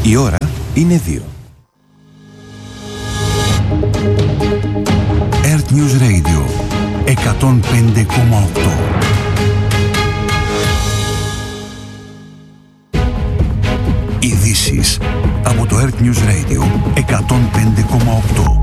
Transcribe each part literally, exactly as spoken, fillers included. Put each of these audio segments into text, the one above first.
Η ώρα είναι δύο. Earth News Radio εκατόν πέντε κόμμα οκτώ. Ειδήσεις από το Earth News Radio εκατόν πέντε κόμμα οκτώ.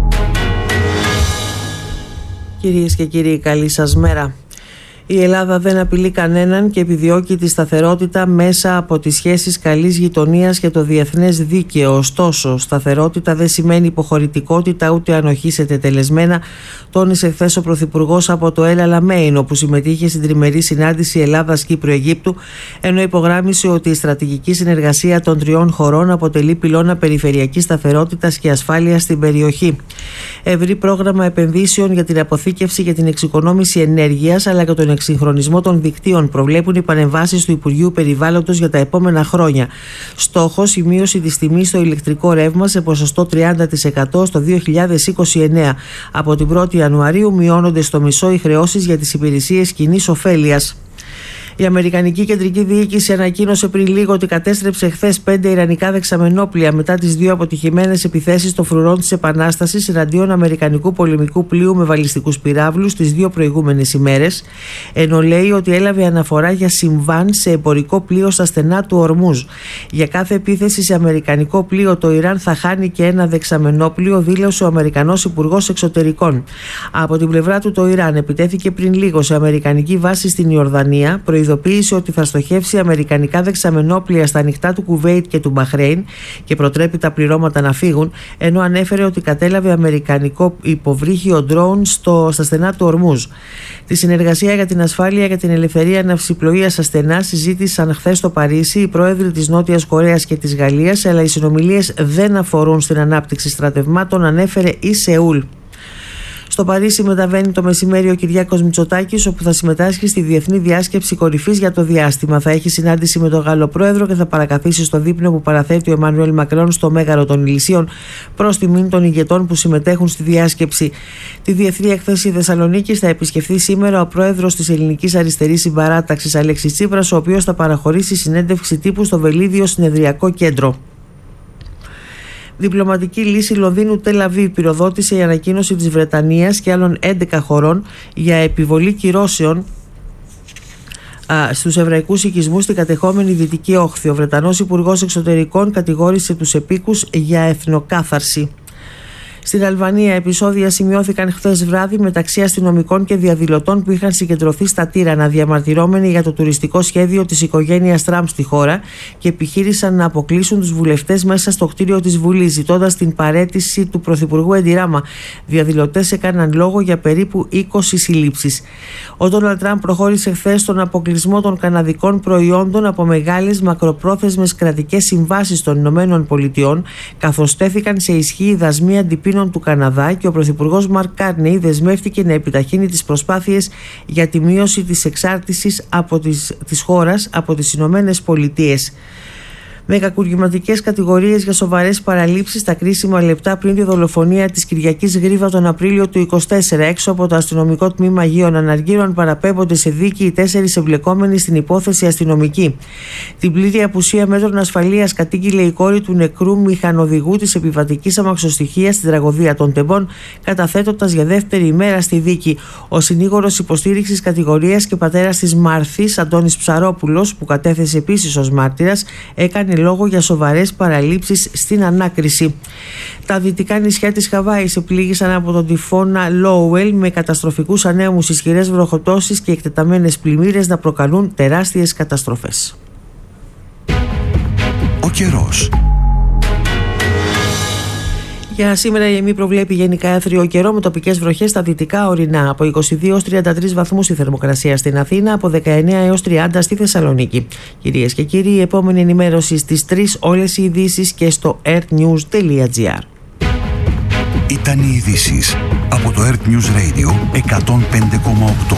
Κυρίες και κύριοι, καλή σας μέρα. Η Ελλάδα δεν απειλεί κανέναν και επιδιώκει τη σταθερότητα μέσα από τις σχέσεις καλής γειτονίας και το διεθνές δίκαιο. Ωστόσο, σταθερότητα δεν σημαίνει υποχωρητικότητα ούτε ανοχή σε τετελεσμένα, τόνισε χθες ο Πρωθυπουργός από το El Alamein, όπου συμμετείχε στην τριμερή συνάντηση Ελλάδας-Κύπρου-Αιγύπτου, ενώ υπογράμμισε ότι η στρατηγική συνεργασία των τριών χωρών αποτελεί πυλώνα περιφερειακής σταθερότητας και ασφάλειας στην περιοχή. Ευρύ πρόγραμμα επενδύσεων για την αποθήκευση και την εξοικονόμηση ενέργειας αλλά και τον εξυγχρονισμό των δικτύων προβλέπουν οι παρεμβάσεις του Υπουργείου Περιβάλλοντος για τα επόμενα χρόνια. Στόχος η μείωση της τιμής στο ηλεκτρικό ρεύμα σε ποσοστό τριάντα τοις εκατό στο δύο χιλιάδες είκοσι εννέα. Από την πρώτη Ιανουαρίου μειώνονται στο μισό οι χρεώσεις για τις υπηρεσίες κοινής ωφέλειας. Η Αμερικανική Κεντρική Διοίκηση ανακοίνωσε πριν λίγο ότι κατέστρεψε χθες πέντε ιρανικά δεξαμενόπλια μετά τις δύο αποτυχημένες επιθέσεις των φρουρών της Επανάστασης εναντίον αμερικανικού πολεμικού πλοίου με βαλιστικούς πυράβλους τις δύο προηγούμενες ημέρες, ενώ λέει ότι έλαβε αναφορά για συμβάν σε εμπορικό πλοίο στα στενά του Ορμούζ. Για κάθε επίθεση σε αμερικανικό πλοίο, το Ιράν θα χάνει και ένα δεξαμενόπλιο, δήλωσε ο Αμερικανός Υπουργός Εξωτερικών. Από την πλευρά του, το Ιράν επιτέθηκε πριν λίγο σε αμερικανική βάση στην Ιορδανία, προειδοποίησε ότι θα στοχεύσει αμερικανικά δεξαμενόπλια στα ανοιχτά του Κουβέιτ και του Μπαχρέιν και προτρέπει τα πληρώματα να φύγουν, ενώ ανέφερε ότι κατέλαβε αμερικανικό υποβρύχιο ντρόουν στο, στα στενά του Ορμούζ. Τη συνεργασία για την ασφάλεια και την ελευθερία ναυσιπλοείας στα στενά συζήτησαν χθες στο Παρίσι οι πρόεδροι της Νότιας Κορέας και της Γαλλίας, αλλά οι συνομιλίες δεν αφορούν στην ανάπτυξη στρατευμάτων, ανέφερε η Σεούλ. Στο Παρίσι μεταβαίνει το μεσημέρι ο Κυριάκος Μητσοτάκης, όπου θα συμμετάσχει στη Διεθνή Διάσκεψη Κορυφής για το Διάστημα. Θα έχει συνάντηση με τον Γάλλο Πρόεδρο και θα παρακαθίσει στο δείπνο που παραθέτει ο Εμμανουέλ Μακρόν στο Μέγαρο των Ηλυσίων, προς τιμήν των ηγετών που συμμετέχουν στη διάσκεψη. Τη Διεθνή Έκθεση Θεσσαλονίκης θα επισκεφθεί σήμερα ο Πρόεδρος της Ελληνικής Αριστερής Συμπαράταξης, Αλέξης Τσίπρας, ο οποίος θα παραχωρήσει συνέντευξη τύπου στο Βελίδιο Συνεδριακό Κέντρο. Διπλωματική λύση Λονδίνου-Τελ Αβίβ πυροδότησε η ανακοίνωση της Βρετανίας και άλλων έντεκα χωρών για επιβολή κυρώσεων α, στους εβραϊκούς οικισμούς στην κατεχόμενη Δυτική Όχθη. Ο Βρετανός Υπουργός Εξωτερικών κατηγόρησε τους επίκους για εθνοκάθαρση. Στην Αλβανία, επεισόδια σημειώθηκαν χθες βράδυ μεταξύ αστυνομικών και διαδηλωτών που είχαν συγκεντρωθεί στα Τύρανα, διαμαρτυρόμενοι για το τουριστικό σχέδιο της οικογένειας Τραμπ στη χώρα και επιχείρησαν να αποκλείσουν τους βουλευτές μέσα στο κτίριο της Βουλής, ζητώντας την παραίτηση του Πρωθυπουργού Εντιράμα. Διαδηλωτές έκαναν λόγο για περίπου είκοσι συλλήψεις. Ο Ντόναλντ Τραμπ προχώρησε χθες στον αποκλεισμό των καναδικών προϊόντων από μεγάλες μακροπρόθεσμες κρατικές συμβάσεις των Ηνωμένων Πολιτειών, καθώς τέθηκαν σε ισχύ οι δασμοί αντιπίνων του Καναδά και ο Πρωθυπουργός Μαρκ Κάρνεϊ δεσμεύτηκε να επιταχύνει τις προσπάθειες για τη μείωση της εξάρτησης από τις, της χώρας από τις Ηνωμένες Πολιτείες. Με κακουργηματικές κατηγορίες για σοβαρές παραλήψεις στα κρίσιμα λεπτά πριν τη δολοφονία της Κυριακής Γρίβα τον Απρίλιο του είκοσι τέσσερα έξω από το αστυνομικό τμήμα Αγίων Αναργύρων παραπέμπονται σε δίκη οι τέσσερις εμπλεκόμενοι στην υπόθεση αστυνομικοί. Την πλήρη απουσία μέτρων ασφαλείας κατήγγειλε η κόρη του νεκρού μηχανοδηγού της επιβατικής αμαξοστοιχείας στην τραγωδία των Τεμπών, καταθέτοντας για δεύτερη ημέρα στη δίκη. Ο συνήγορος υποστήριξης κατηγορίας και πατέρας της Μάρθης, Αντώνης Ψαρόπουλος, που κατέθεσε επίσης ως μάρτυρας, έκανε λόγο για σοβαρές παραλήψεις στην ανάκριση. Τα δυτικά νησιά της Χαβάης επλήγησαν από τον τυφώνα Λόουελ με καταστροφικούς ανέμους, ισχυρές βροχοπτώσεις και εκτεταμένες πλημμύρες να προκαλούν τεράστιες καταστροφές. Ο καιρός. Για σήμερα η ΕΜΗ προβλέπει γενικά έθριο καιρό με τοπικές βροχές στα δυτικά ορεινά. Από είκοσι δύο έως τριάντα τρεις βαθμούς η θερμοκρασία στην Αθήνα, από δεκαεννέα έως τριάντα στη Θεσσαλονίκη. Κυρίες και κύριοι, η επόμενη ενημέρωση στις τρεις, όλες οι ειδήσεις και στο earthnews τελεία gr. Ήταν οι ειδήσεις από το Earth News Radio εκατόν πέντε κόμμα οκτώ.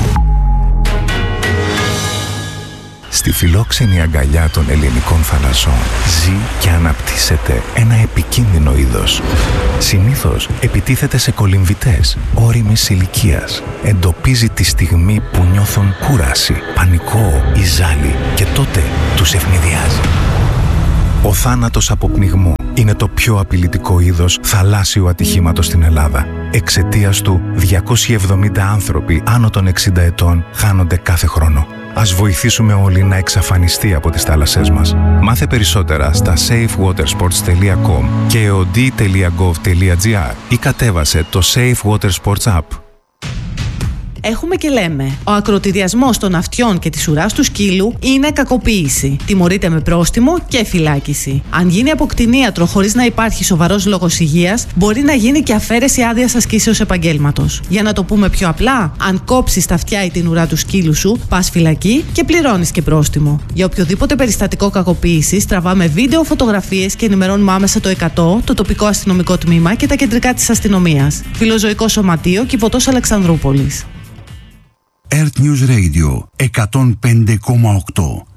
Στη φιλόξενη αγκαλιά των ελληνικών θαλασσών ζει και αναπτύσσεται ένα επικίνδυνο είδος. Συνήθως επιτίθεται σε κολυμβητές ώριμης ηλικίας. Εντοπίζει τη στιγμή που νιώθουν κούραση, πανικό ή ζάλι και τότε τους ευνηδιάζει. Ο θάνατος από πνιγμό είναι το πιο απειλητικό είδος θαλάσσιου ατυχήματος στην Ελλάδα. Εξαιτίας του, διακόσιοι εβδομήντα άνθρωποι άνω των εξήντα ετών χάνονται κάθε χρόνο. Ας βοηθήσουμε όλοι να εξαφανιστεί από τις θάλασσές μας. Μάθε περισσότερα στα safe water sports τελεία com και ο ντι τελεία γκοβ τελεία τζι άρ ή κατέβασε το Safe Water Sports App. Έχουμε και λέμε. Ο ακροτηριασμός των αυτιών και της ουράς του σκύλου είναι κακοποίηση. Τιμωρείται με πρόστιμο και φυλάκιση. Αν γίνει από κτηνίατρο χωρίς να υπάρχει σοβαρός λόγος υγείας, μπορεί να γίνει και αφαίρεση άδειας ασκήσεως επαγγέλματος. Για να το πούμε πιο απλά, αν κόψεις τα αυτιά ή την ουρά του σκύλου σου, πας φυλακή και πληρώνεις και πρόστιμο. Για οποιοδήποτε περιστατικό κακοποίησης, τραβάμε βίντεο, φωτογραφίες και ενημερώνουμε άμεσα το εκατό, το τοπικό αστυνομικό τμήμα και τα κεντρικά της αστυνομίας. Φιλοζωικό Σωματείο Κηποτός Αλεξανδρούπολης. Earth News Radio εκατόν πέντε κόμμα οκτώ.